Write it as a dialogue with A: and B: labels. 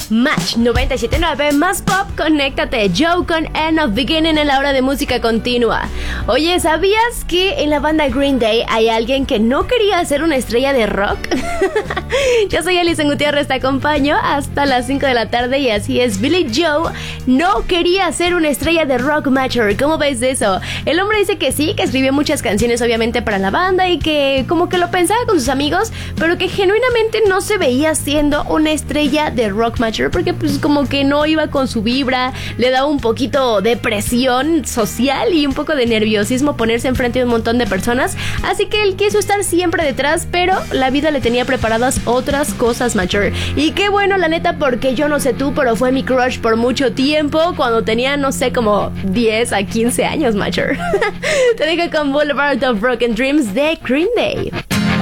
A: Match 97.9 más pop, conéctate. Joe con End of Beginning en la hora de música continua. Oye, ¿sabías que en la banda Green Day hay alguien que no quería ser una estrella de rock? Yo soy Alison Gutiérrez, te acompaño hasta las 5 de la tarde y así es. Billy Joe no quería ser una estrella de rock mature. ¿Cómo ves de eso? El hombre dice que sí, que escribió muchas canciones obviamente para la banda y que como que lo pensaba con sus amigos, pero que genuinamente no se veía siendo una estrella de rock mature porque pues como que no iba con su vibra, le daba un poquito de presión social y un poco de nerviosismo ponerse enfrente de un montón de personas, así que él quiso estar siempre detrás, pero la vida le tenía preparadas otras cosas mature. Y qué bueno, la neta, porque yo no sé tú, pero fue mi crush por mucho tiempo, cuando tenía, no sé, como 10 a 15 años mature. Te dejo con Boulevard of Broken Dreams de Green Day.